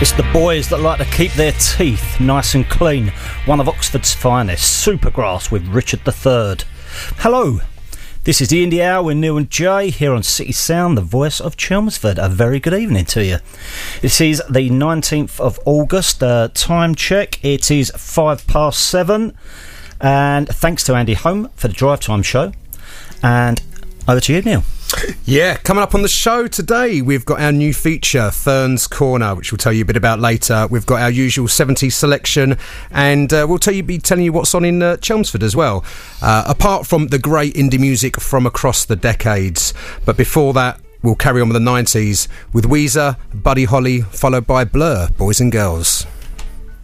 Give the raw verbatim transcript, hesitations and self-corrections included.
It's the boys that like to keep their teeth nice and clean. One of Oxford's finest, Supergrass with Richard the Third. Hello, this is the Indie Hour with Neil and Jay here on City Sound, the voice of Chelmsford. A very good evening to you. This is the nineteenth of August, uh, time check. It is five past seven. And thanks to Andy Home for the Drive Time show. And over to you, Neil. Yeah, coming up on the show today, we've got our new feature, Fern's Corner, which we'll tell you a bit about later. We've got our usual seventies selection, and uh, we'll tell you, be telling you what's on in uh, Chelmsford as well, uh, apart from the great indie music from across the decades. But before that, we'll carry on with the nineties with Weezer, Buddy Holly, followed by Blur, Boys and Girls.